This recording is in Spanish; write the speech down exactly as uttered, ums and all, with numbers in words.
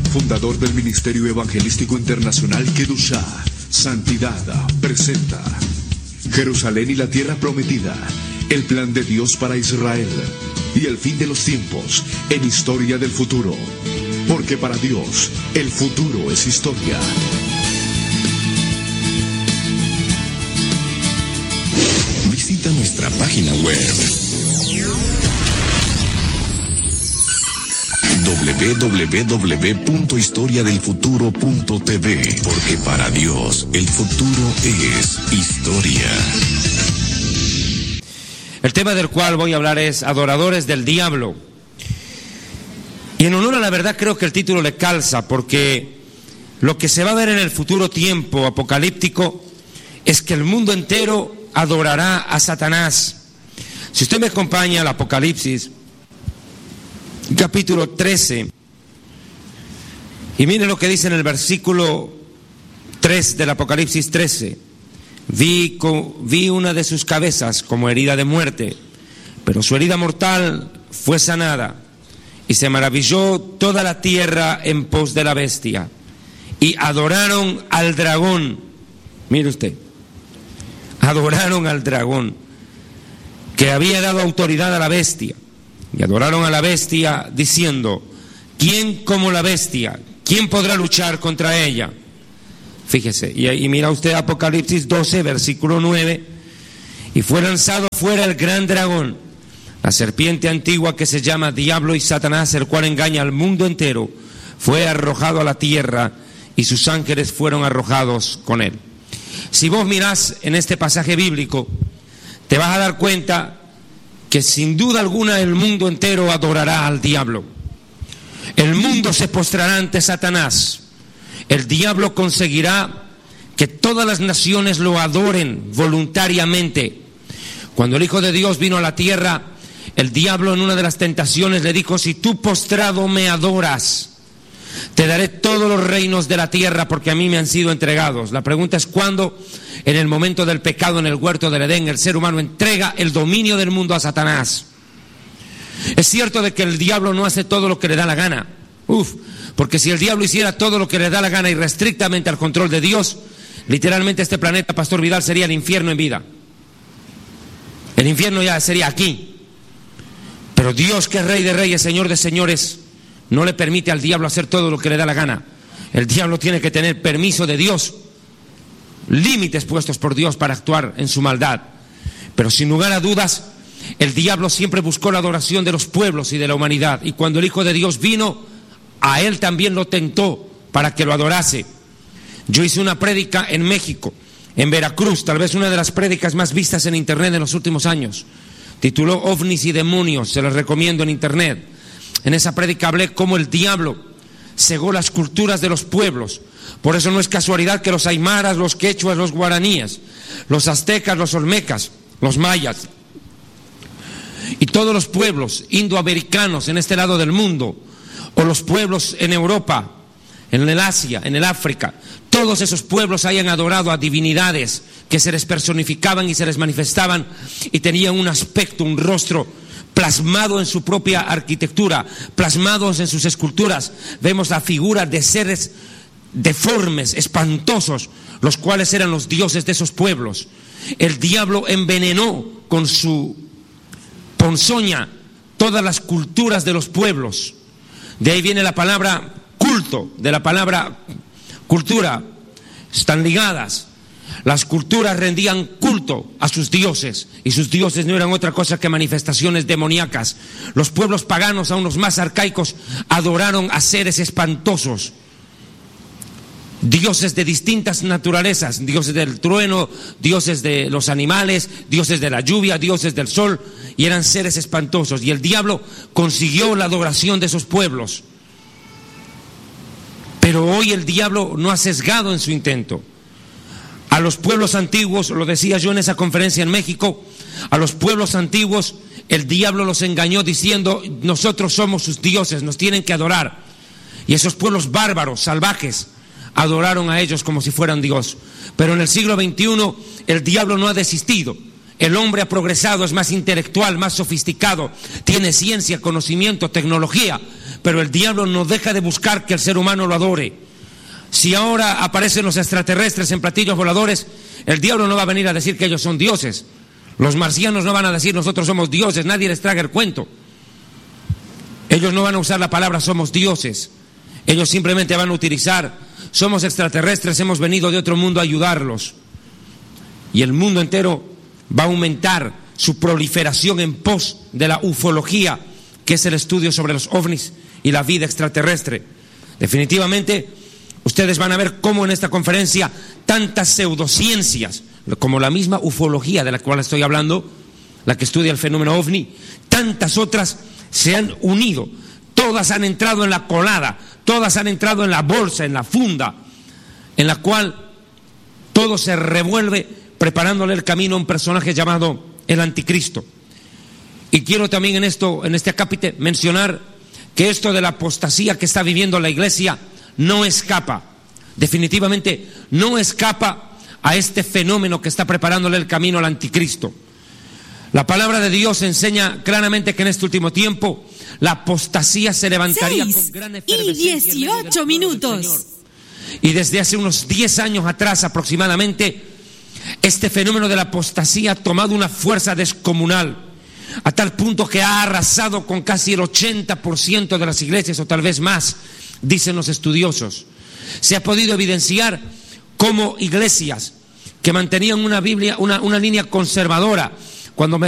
fundador del Ministerio Evangelístico Internacional Kedushá, Santidad, presenta Jerusalén y la Tierra Prometida, el plan de Dios para Israel y el fin de los tiempos en Historia del Futuro. Porque para Dios, el futuro es historia. Visita nuestra página web doble u doble u doble u punto historia del futuro punto t v, porque para Dios el futuro es historia. El tema del cual voy a hablar es adoradores del diablo. Y en honor a la verdad creo que el título le calza, porque lo que se va a ver en el futuro tiempo apocalíptico es que el mundo entero adorará a Satanás. Si usted me acompaña al Apocalipsis capítulo trece, y mire lo que dice en el versículo tres del Apocalipsis trece. Vi, vi una de sus cabezas como herida de muerte, pero su herida mortal fue sanada, y se maravilló toda la tierra en pos de la bestia, y adoraron al dragón. Mire usted, adoraron al dragón, que había dado autoridad a la bestia. Y adoraron a la bestia diciendo: ¿quién como la bestia? ¿Quién podrá luchar contra ella? Fíjese, y, y mira usted Apocalipsis doce, versículo nueve. Y fue lanzado fuera el gran dragón, la serpiente antigua que se llama Diablo y Satanás, el cual engaña al mundo entero. Fue arrojado a la tierra y sus ángeles fueron arrojados con él. Si vos mirás en este pasaje bíblico, te vas a dar cuenta que sin duda alguna el mundo entero adorará al diablo. El mundo se postrará ante Satanás. El diablo conseguirá que todas las naciones lo adoren voluntariamente. Cuando el Hijo de Dios vino a la tierra, el diablo en una de las tentaciones le dijo: si tú postrado me adoras, te daré todos los reinos de la tierra, porque a mí me han sido entregados. La pregunta es cuándo. En el momento del pecado en el huerto del Edén, el ser humano entrega el dominio del mundo a Satanás. Es cierto de que el diablo no hace todo lo que le da la gana. Uf, porque si el diablo hiciera todo lo que le da la gana y restrictamente al control de Dios, literalmente este planeta, Pastor Vidal, sería el infierno en vida. El infierno ya sería aquí. Pero Dios, que es Rey de Reyes, Señor de Señores, no le permite al diablo hacer todo lo que le da la gana. El diablo tiene que tener permiso de Dios, límites puestos por Dios para actuar en su maldad. Pero sin lugar a dudas, el diablo siempre buscó la adoración de los pueblos y de la humanidad, y cuando el Hijo de Dios vino, a él también lo tentó para que lo adorase. Yo hice una prédica en México, en Veracruz, tal vez una de las prédicas más vistas en internet en los últimos años. Tituló OVNIs y demonios, se los recomiendo en internet. En esa prédica hablé cómo el diablo cegó las culturas de los pueblos. Por eso no es casualidad que los aymaras, los quechuas, los guaraníes, los aztecas, los olmecas, los mayas y todos los pueblos indoamericanos en este lado del mundo, o los pueblos en Europa, en el Asia, en el África, todos esos pueblos hayan adorado a divinidades que se les personificaban y se les manifestaban y tenían un aspecto, un rostro plasmado en su propia arquitectura, plasmados en sus esculturas. Vemos la figura de seres deformes, espantosos, los cuales eran los dioses de esos pueblos. El diablo envenenó con su ponzoña todas las culturas de los pueblos. De ahí viene la palabra culto, de la palabra cultura. Están ligadas. Las culturas rendían culto a sus dioses, y sus dioses no eran otra cosa que manifestaciones demoníacas. Los pueblos paganos, aún los más arcaicos, adoraron a seres espantosos, dioses de distintas naturalezas, dioses del trueno, dioses de los animales, dioses de la lluvia, dioses del sol, y eran seres espantosos. Y el diablo consiguió la adoración de esos pueblos. Pero hoy el diablo no ha sesgado en su intento. A los pueblos antiguos, lo decía yo en esa conferencia en México, a los pueblos antiguos el diablo los engañó diciendo: nosotros somos sus dioses, nos tienen que adorar. Y esos pueblos bárbaros, salvajes, adoraron a ellos como si fueran Dios. Pero en el siglo veintiuno el diablo no ha desistido. El hombre ha progresado, es más intelectual, más sofisticado, tiene ciencia, conocimiento, tecnología, pero el diablo no deja de buscar que el ser humano lo adore. Si ahora aparecen los extraterrestres en platillos voladores, el diablo no va a venir a decir que ellos son dioses. Los marcianos no van a decir nosotros somos dioses, nadie les traga el cuento. Ellos no van a usar la palabra somos dioses. Ellos simplemente van a utilizar somos extraterrestres, hemos venido de otro mundo a ayudarlos. Y el mundo entero va a aumentar su proliferación en pos de la ufología, que es el estudio sobre los ovnis y la vida extraterrestre. Definitivamente, ustedes van a ver cómo en esta conferencia tantas pseudociencias, como la misma ufología de la cual estoy hablando, la que estudia el fenómeno ovni, tantas otras se han unido, todas han entrado en la colada, todas han entrado en la bolsa, en la funda, en la cual todo se revuelve preparándole el camino a un personaje llamado el Anticristo. Y quiero también en esto, en este acápite, mencionar que esto de la apostasía que está viviendo la iglesia no escapa, definitivamente no escapa a este fenómeno que está preparándole el camino al Anticristo. La palabra de Dios enseña claramente que en este último tiempo la apostasía se levantaría con gran efervescencia y dieciocho minutos. Y desde hace unos diez años atrás aproximadamente, este fenómeno de la apostasía ha tomado una fuerza descomunal, a tal punto que ha arrasado con casi el ochenta por ciento de las iglesias, o tal vez más, dicen los estudiosos. Se ha podido evidenciar cómo iglesias que mantenían una Biblia, una, una línea conservadora, cuando me